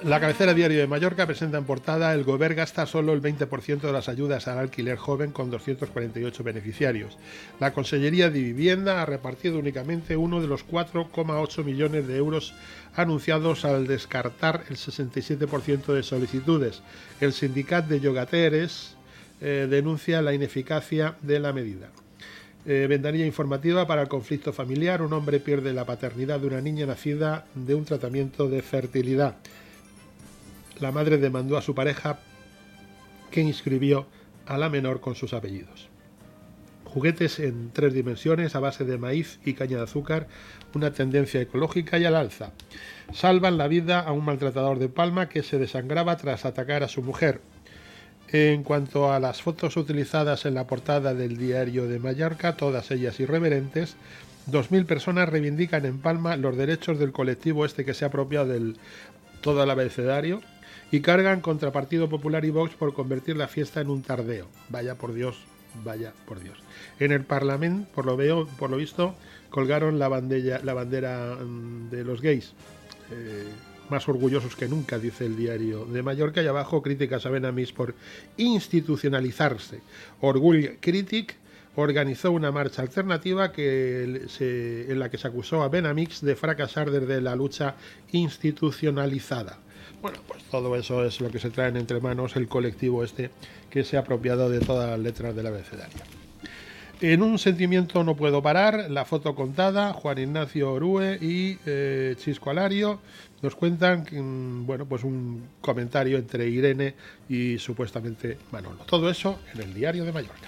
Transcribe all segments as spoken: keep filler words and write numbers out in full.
La cabecera Diario de Mallorca presenta en portada: el Govern gasta solo el veinte por ciento de las ayudas al alquiler joven con doscientos cuarenta y ocho beneficiarios. La Consellería de Vivienda ha repartido únicamente uno de los cuatro coma ocho millones de euros anunciados, al descartar el sesenta y siete por ciento de solicitudes. El sindicat de llogateres eh, denuncia la ineficacia de la medida. Eh, ventanilla informativa para el conflicto familiar: un hombre pierde la paternidad de una niña nacida de un tratamiento de fertilidad. La madre demandó a su pareja, que inscribió a la menor con sus apellidos. Juguetes en tres dimensiones a base de maíz y caña de azúcar, una tendencia ecológica y al alza. Salvan la vida a un maltratador de Palma que se desangraba tras atacar a su mujer. En cuanto a las fotos utilizadas en la portada del Diario de Mallorca, todas ellas irreverentes, dos mil personas reivindican en Palma los derechos del colectivo este que se ha apropiado del todo el abecedario, y cargan contra Partido Popular y Vox por convertir la fiesta en un tardeo. Vaya por Dios, vaya por Dios. En el Parlamento, por lo veo, por lo visto, colgaron la bandera, la bandera de los gays. Eh, más orgullosos que nunca, dice el Diario de Mallorca, y abajo críticas a Benamix por institucionalizarse. Orgull Crític organizó una marcha alternativa que se, en la que se acusó a Benamix de fracasar desde la lucha institucionalizada. Bueno, pues todo eso es lo que se traen entre manos el colectivo este que se ha apropiado de todas las letras del abecedario. En un sentimiento no puedo parar, la foto contada, Juan Ignacio Orue y eh, Chisco Alario nos cuentan, bueno, pues un comentario entre Irene y supuestamente Manolo. Todo eso en el Diario de Mallorca.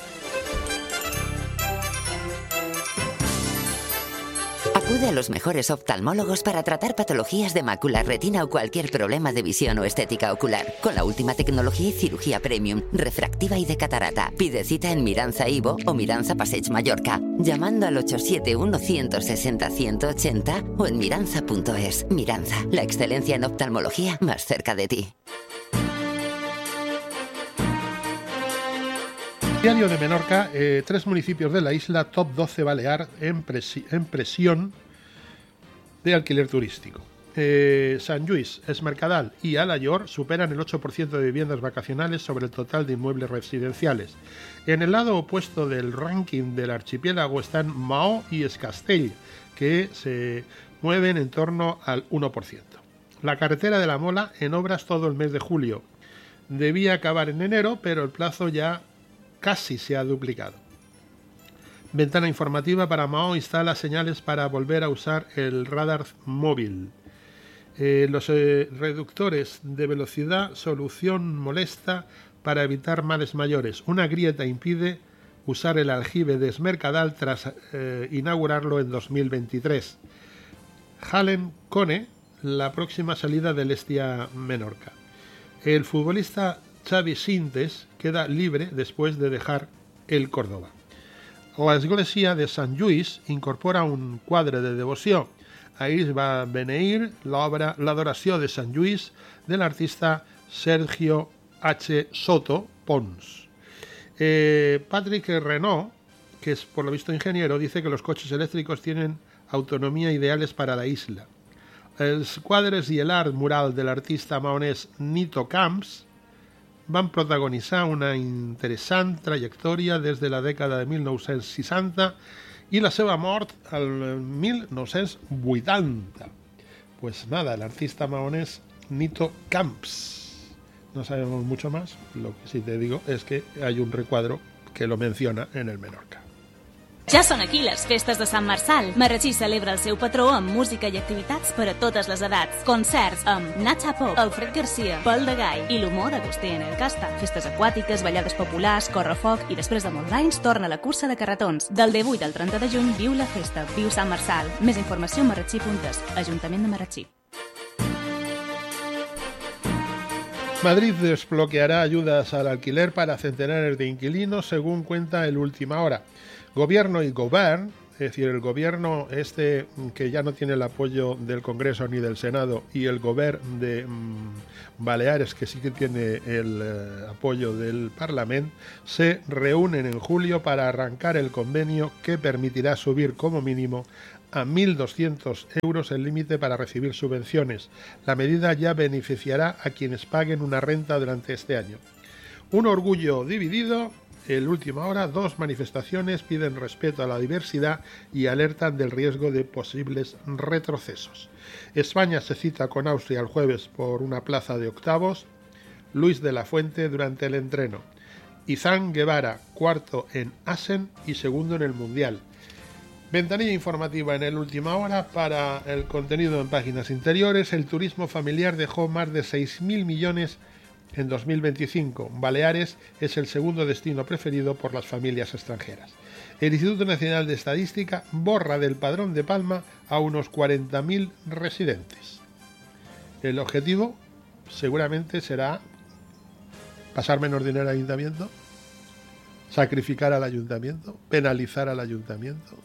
Acude a los mejores oftalmólogos para tratar patologías de mácula, retina o cualquier problema de visión o estética ocular. Con la última tecnología y cirugía premium, refractiva y de catarata. Pide cita en Miranza Ivo o Miranza Passeig Mallorca, llamando al ocho siete uno, uno seis cero, uno ocho cero o en miranza punto es. Miranza, la excelencia en oftalmología más cerca de ti. Diario de Menorca, eh, tres municipios de la isla, top doce balear en, presi- en presión de alquiler turístico. Eh, Sant Lluís, Es Mercadal y Alayor superan el ocho por ciento de viviendas vacacionales sobre el total de inmuebles residenciales. En el lado opuesto del ranking del archipiélago están Maó y Es Castell, que se mueven en torno al uno por ciento. La carretera de la Mola en obras todo el mes de julio. Debía acabar en enero, pero el plazo ya casi se ha duplicado. Ventana informativa para Maó: instala señales para volver a usar el radar móvil. Eh, los eh, reductores de velocidad, solución molesta para evitar males mayores. Una grieta impide usar el aljibe de Es Mercadal tras eh, inaugurarlo en dos mil veintitrés. Halen Cone, la próxima salida del Estia Menorca. El futbolista Xavi Sintes queda libre después de dejar el Córdoba. La església de Sant Lluís incorpora un quadre de devoció. Ahí va beneir l'obra L'Adoració de Sant Lluís del artista Sergio H. Soto Pons. Eh, Patrick Renault, que es por lo visto ingeniero, dice que los coches eléctricos tienen autonomía ideales para la isla. Els quadres i l'art mural de l'artista maonès Nito Camps van protagonitzar una interessant trajectòria des de la dècada de mil nou-cents seixanta i la seva mort al mil nou-cents vuitanta. Pues nada, el artista maonés Nito Camps. No sabemos mucho más, lo que sí te digo es que hay un recuadro que lo menciona en el Menorca. Ja són aquí les festes de Sant Marçal. Marratxí celebra el seu patró amb música i activitats per a totes les edats. Concerts amb Nacha Pop, Alfred Garcia, Pol de Gai i l'humor d'Agustí en el Casta. Festes aquàtiques, ballades populars, correfoc i després de molts anys torna la cursa de carretons. Del divuit al trenta de juny viu la festa, viu Sant Marçal. Més informació a marratxí punt es, Ajuntament de Marratxí. Madrid desbloqueará ayudas al alquiler para centenares de inquilinos, según cuenta el Última Hora. Gobierno y Govern, es decir, el gobierno este que ya no tiene el apoyo del Congreso ni del Senado, y el Govern de mmm, Baleares, que sí que tiene el eh, apoyo del Parlamento, se reúnen en julio para arrancar el convenio que permitirá subir como mínimo a mil doscientos euros el límite para recibir subvenciones. La medida ya beneficiará a quienes paguen una renta durante este año. Un orgullo dividido. En última hora, dos manifestaciones piden respeto a la diversidad y alertan del riesgo de posibles retrocesos. España se cita con Austria el jueves por una plaza de octavos. Luis de la Fuente durante el entreno. Izan Guevara, cuarto en Assen y segundo en el Mundial. Ventanilla informativa en el última hora para el contenido en páginas interiores. El turismo familiar dejó más de seis mil millones en dos mil veinticinco. Baleares es el segundo destino preferido por las familias extranjeras. El Instituto Nacional de Estadística borra del Padrón de Palma a unos cuarenta mil residentes. El objetivo seguramente será pasar menos dinero al ayuntamiento, sacrificar al ayuntamiento, penalizar al ayuntamiento.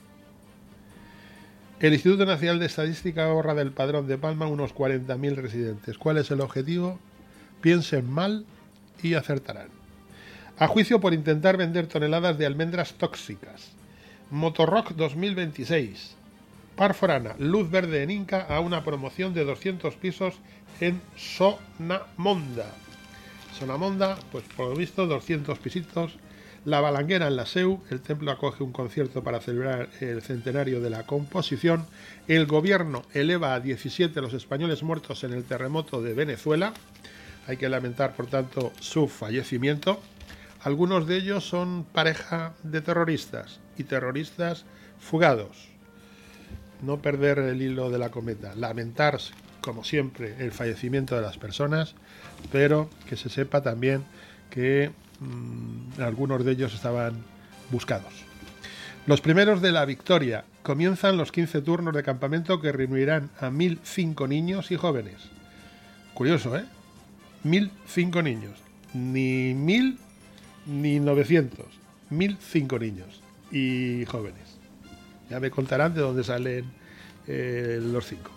El Instituto Nacional de Estadística borra del Padrón de Palma a unos cuarenta mil residentes. ¿Cuál es el objetivo? Piensen mal y acertarán. A juicio por intentar vender toneladas de almendras tóxicas. Motorrock dos mil veintiséis. Par Forana, luz verde en Inca a una promoción de doscientos pisos en Sonamonda. Sonamonda, pues por lo visto doscientos pisitos. La Balanguera en la S E U, el templo acoge un concierto para celebrar el centenario de la composición. El gobierno eleva a diecisiete los españoles muertos en el terremoto de Venezuela. Hay que lamentar, por tanto, su fallecimiento. Algunos de ellos son pareja de terroristas y terroristas fugados. No perder el hilo de la cometa. Lamentar, como siempre, el fallecimiento de las personas, pero que se sepa también que mmm, algunos de ellos estaban buscados. Los primeros de la victoria. Comienzan los quince turnos de campamento que reunirán a mil cinco niños y jóvenes. Curioso, ¿eh? mil cinco niños. Ni mil ni novecientos. mil cinco niños y jóvenes. Ya me contarán de dónde salen eh, los cinco.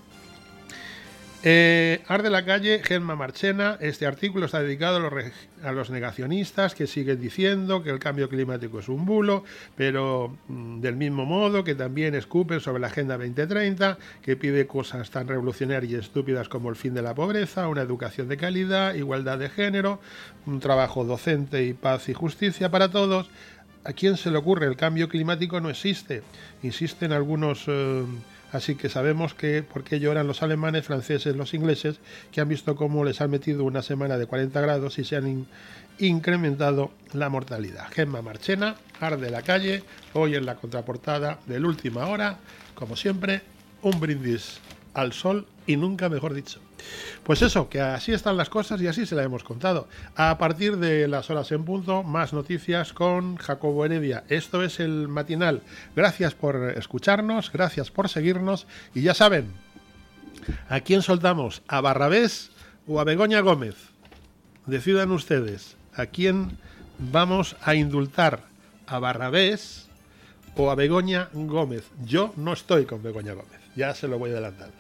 Eh, Arde la calle, Gemma Marchena. Este artículo está dedicado a los, a los negacionistas que siguen diciendo que el cambio climático es un bulo, pero mmm, del mismo modo que también escupen sobre la Agenda veinte treinta, que pide cosas tan revolucionarias y estúpidas como el fin de la pobreza, una educación de calidad, igualdad de género, un trabajo docente y paz y justicia para todos. ¿A quién se le ocurre? El cambio climático no existe. Insisten algunos... Eh, Así que sabemos que por qué lloran los alemanes, franceses, los ingleses, que han visto cómo les han metido una semana de cuarenta grados y se han in- incrementado la mortalidad. Gemma Marchena, Arde la calle, hoy en la contraportada del Última Hora, como siempre, un brindis al sol y nunca mejor dicho. Pues eso, que así están las cosas y así se la hemos contado. A partir de las horas en punto, más noticias con Jacobo Heredia. Esto es el matinal. Gracias por escucharnos, gracias por seguirnos y ya saben, ¿a quién soltamos? ¿A Barrabés o a Begoña Gómez? Decidan ustedes, ¿a quién vamos a indultar? ¿A Barrabés o a Begoña Gómez? Yo no estoy con Begoña Gómez, ya se lo voy adelantando.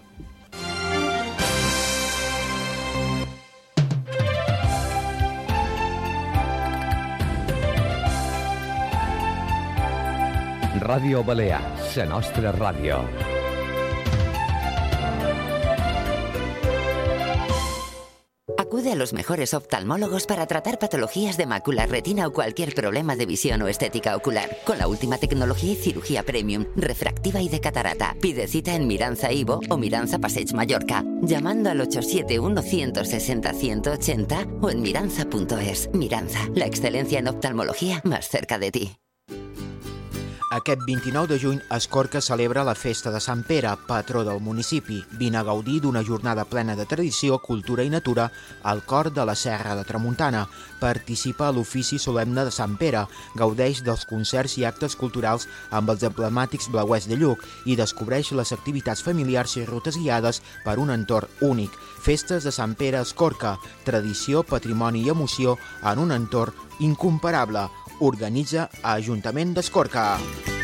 Ràdio Balear, la nostra ràdio. Acude a los mejores oftalmólogos para tratar patologías de mácula, retina o cualquier problema de visión o estética ocular. Con la última tecnología y cirugía premium, refractiva y de catarata. Pide cita en Miranza Ivo o Miranza Passeig Mallorca, llamando al ocho siete uno, uno seis cero, uno ochenta o en miranza punto es. Miranza, la excelencia en oftalmología más cerca de ti. Aquest vint-i-nou de juny, Escorca celebra la festa de Sant Pere, patró del municipi. Vine a gaudir d'una jornada plena de tradició, cultura i natura al cor de la Serra de Tramuntana. Participa a l'ofici solemne de Sant Pere, gaudeix dels concerts i actes culturals amb els emblemàtics blauets de Lluc i descobreix les activitats familiars i rutes guiades per un entorn únic. Festes de Sant Pere a Escorca, tradició, patrimoni i emoció en un entorn incomparable. Organitza Ajuntament d'Escorca.